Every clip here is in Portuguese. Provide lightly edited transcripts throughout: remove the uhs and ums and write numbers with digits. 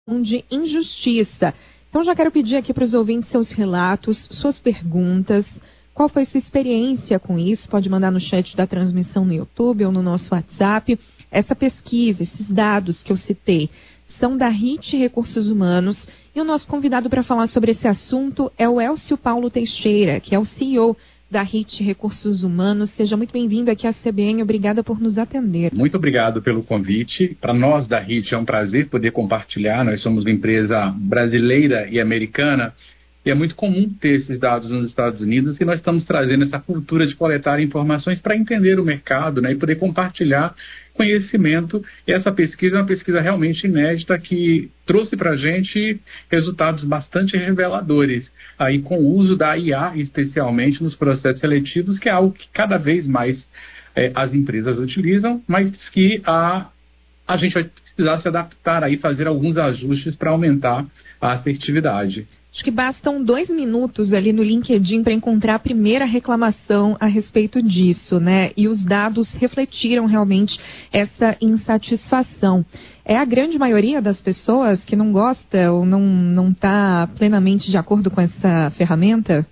de injustiça. Então já quero pedir aqui para os ouvintes seus relatos, suas perguntas, qual foi sua experiência com isso, pode mandar no chat da transmissão no YouTube ou no nosso WhatsApp. Essa pesquisa, esses dados que eu citei, são da HIT Recursos Humanos e o nosso convidado para falar sobre esse assunto é o Elcio Paulo Teixeira, que é o CEO da HIT Recursos Humanos. Seja muito bem-vindo aqui à CBN, obrigada por nos atender. Muito obrigado pelo convite. Para nós da HIT é um prazer poder compartilhar. Nós somos uma empresa brasileira e americana e é muito comum ter esses dados nos Estados Unidos e nós estamos trazendo essa cultura de coletar informações para entender o mercado, né, e poder compartilhar conhecimento. E essa pesquisa é uma pesquisa realmente inédita que trouxe para a gente resultados bastante reveladores, aí com o uso da IA especialmente nos processos seletivos, que é algo que cada vez mais as empresas utilizam, mas que a gente vai precisar se adaptar aí, fazer alguns ajustes para aumentar a assertividade. Acho que bastam 2 minutos ali no LinkedIn para encontrar a primeira reclamação a respeito disso, né? E os dados refletiram realmente essa insatisfação. É a grande maioria das pessoas que não gosta ou não está plenamente de acordo com essa ferramenta?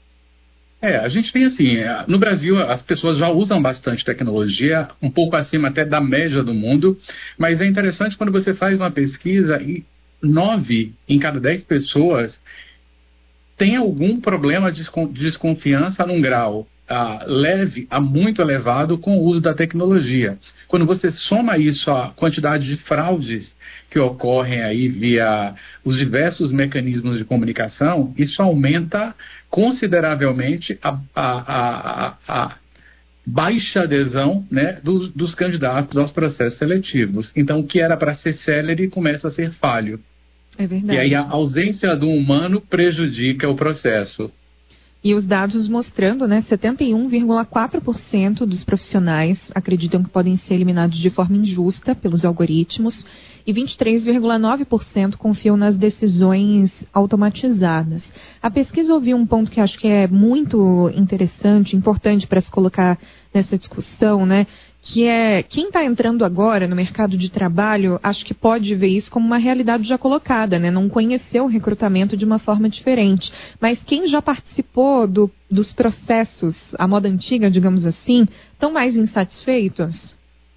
A gente tem assim, no Brasil as pessoas já usam bastante tecnologia, um pouco acima até da média do mundo, mas é interessante quando você faz uma pesquisa e 9 em cada 10 pessoas tem algum problema de desconfiança num grau leve a muito elevado com o uso da tecnologia. Quando você soma isso à quantidade de fraudes que ocorrem aí via os diversos mecanismos de comunicação, isso aumenta consideravelmente a baixa adesão, né, dos candidatos aos processos seletivos. Então, o que era para ser célere começa a ser falho. É verdade. E aí a ausência do humano prejudica o processo. E os dados mostrando, né, 71,4% dos profissionais acreditam que podem ser eliminados de forma injusta pelos algoritmos e 23,9% confiam nas decisões automatizadas. A pesquisa ouviu um ponto que acho que é muito interessante, importante para se colocar nessa discussão, né? Que é quem está entrando agora no mercado de trabalho, acho que pode ver isso como uma realidade já colocada, né? Não conheceu o recrutamento de uma forma diferente. Mas quem já participou dos processos, a moda antiga, digamos assim, estão mais insatisfeitos?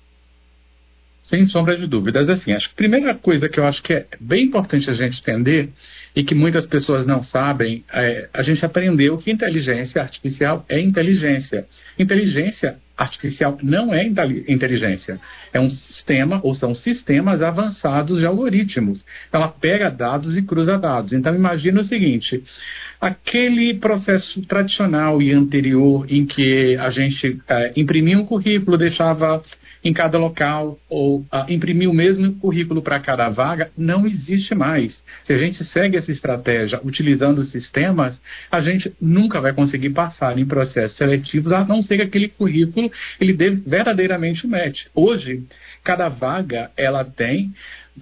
Sem sombra de dúvidas. Assim, acho que a primeira coisa que eu acho que é bem importante a gente entender e que muitas pessoas não sabem, a gente aprendeu que inteligência artificial é inteligência. Inteligência artificial não é inteligência. É um sistema, ou são sistemas avançados de algoritmos. Ela pega dados e cruza dados. Então, imagina o seguinte, aquele processo tradicional e anterior em que a gente imprimia um currículo, deixava em cada local, ou imprimir o mesmo currículo para cada vaga, não existe mais. Se a gente segue essa estratégia utilizando sistemas, a gente nunca vai conseguir passar em processos seletivos, a não ser que aquele currículo ele dê verdadeiramente o match. Hoje, cada vaga ela tem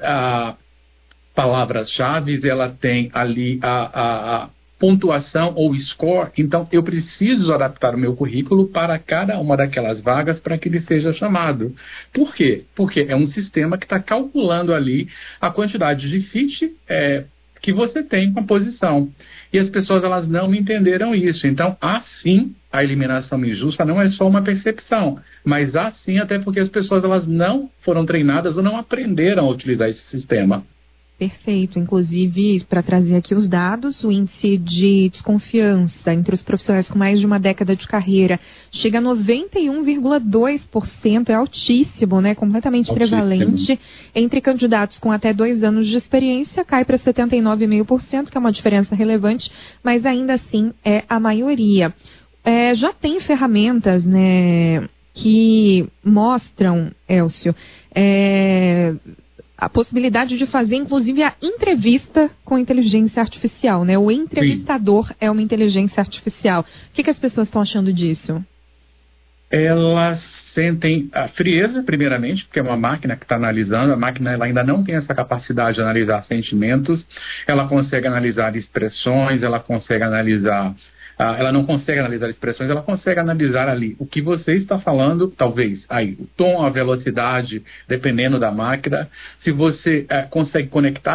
palavras-chave, ela tem ali a pontuação ou score, então eu preciso adaptar o meu currículo para cada uma daquelas vagas para que ele seja chamado. Por quê? Porque é um sistema que está calculando ali a quantidade de fit que você tem com a posição. E as pessoas elas não entenderam isso. Então, assim, a eliminação injusta não é só uma percepção, mas assim até porque as pessoas elas não foram treinadas ou não aprenderam a utilizar esse sistema. Perfeito. Inclusive, para trazer aqui os dados, o índice de desconfiança entre os profissionais com mais de uma década de carreira chega a 91,2%, é altíssimo, né? Completamente prevalente. Entre candidatos com até 2 anos de experiência, cai para 79,5%, que é uma diferença relevante, mas ainda assim é a maioria. Já tem ferramentas, né, que mostram, Elcio, a possibilidade de fazer, inclusive, a entrevista com inteligência artificial, né? O entrevistador Sim. É uma inteligência artificial. O que as pessoas estão achando disso? Elas sentem a frieza, primeiramente, porque é uma máquina que está analisando. A máquina ela ainda não tem essa capacidade de analisar sentimentos. Ela consegue analisar expressões, ela consegue analisar ela não consegue analisar expressões, ela consegue analisar ali o que você está falando, talvez, aí, o tom, a velocidade, dependendo da máquina. Se você consegue conectar